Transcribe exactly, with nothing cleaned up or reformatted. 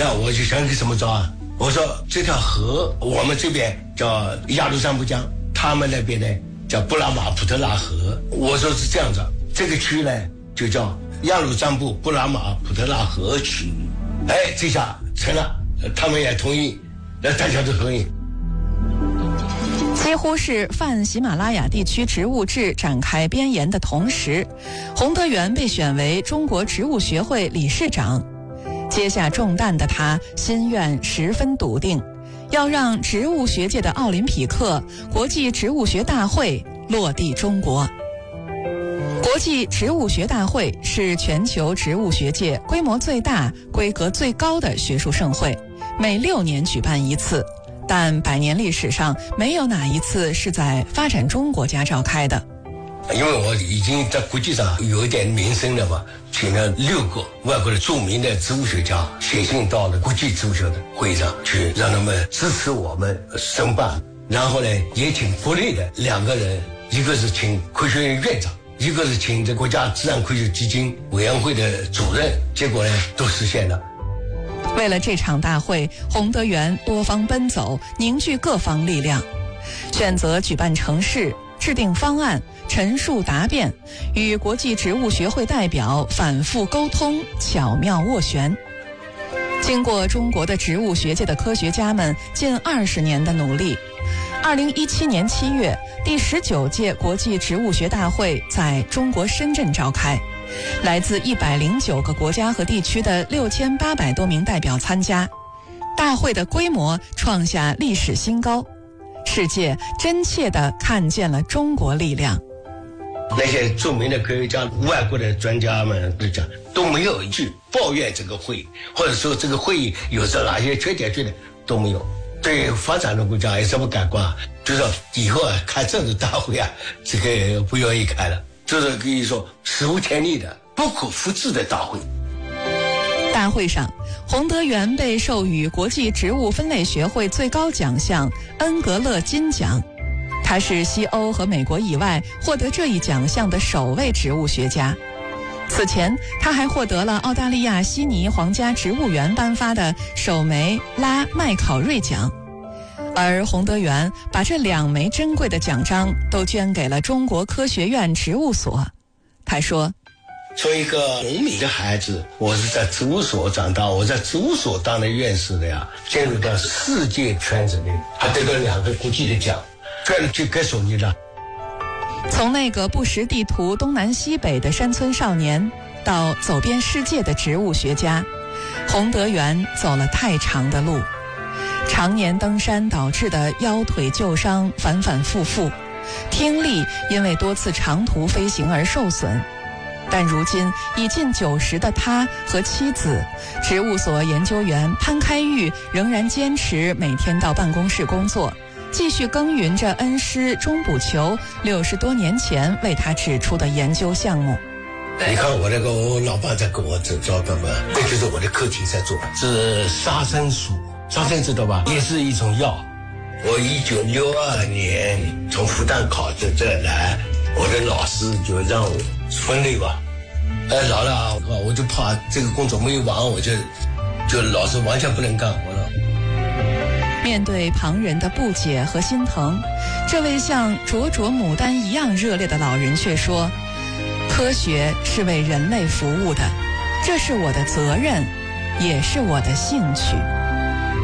那我就想给怎么着啊？我说这条河我们这边叫雅鲁藏布江，他们那边呢叫布拉马普特拉河。我说是这样子，这个区呢就叫雅鲁藏布布拉马普特拉河区。哎，这下成了，他们也同意，那大家都同意。 几乎是泛喜马拉雅地区植物志展开编研的同时，洪德元被选为中国植物学会理事长。接下重担的他心愿十分笃定，要让植物学界的奥林匹克国际植物学大会落地中国。国际植物学大会是全球植物学界规模最大、规格最高的学术盛会，每六年举办一次，但百年历史上没有哪一次是在发展中国家召开的。 因为我已经在国际上有一点名声了嘛，请了六个外国的著名的植物学家写信到了国际植物学的会上去，让他们支持我们申办。然后呢，也请国内的两个人，一个是请科学院院长，一个是请这国家自然科学基金委员会的主任，结果呢都实现了。 为了这场大会，洪德元多方奔走，凝聚各方力量，选择举办城市，制定方案，陈述答辩，与国际植物学会代表反复沟通，巧妙斡旋。经过中国的植物学界的科学家们近二十年的努力，二零一七年七月，第十九届国际植物学大会在中国深圳召开，来自一百零九个国家和地区的六千八百多名代表参加，大会的规模创下历史新高，世界真切地看见了中国力量。 那些著名的科学家、外国的专家们都讲，都没有一句抱怨这个会议，或者说这个会议有着哪些缺点，缺点都没有。对发展中国家有什么感官啊？就是以后啊开这种大会啊，这个不愿意开了，就是可以说史无前例的、不可复制的大会。 大会上，洪德元被授予国际植物分类学会最高奖项恩格勒金奖。他是西欧和美国以外获得这一奖项的首位植物学家。此前，他还获得了澳大利亚悉尼皇家植物园颁发的首枚拉麦考瑞奖。而洪德元把这两枚珍贵的奖章都捐给了中国科学院植物所。他说， 作为一个农民的孩子，我是在植物所长大，我在植物所当了院士的呀，进入到世界圈子里，还得到两个国际的奖，这就该说你了。 从那个不识地图东南西北的山村少年，到走遍世界的植物学家，洪德元走了太长的路。常年登山导致的腰腿旧伤反反复复，听力因为多次长途飞行而受损。但如今已近九十的他和妻子，植物所研究员潘开玉仍然坚持每天到办公室工作，继续耕耘着恩师钟补球六十多年前为他指出的研究项目。 你看我那个我老爸在跟我这交代嘛，这就是我的课题在做，是沙参素，沙参知道吧？也是一种药。我一九六二年从复旦考到这来，我的老师就让我分类吧。哎，老了我就怕这个工作没有完，我就就老是完全不能干活了。 面对旁人的不解和心疼，这位像灼灼牡丹一样热烈的老人却说，科学是为人类服务的，这是我的责任，也是我的兴趣。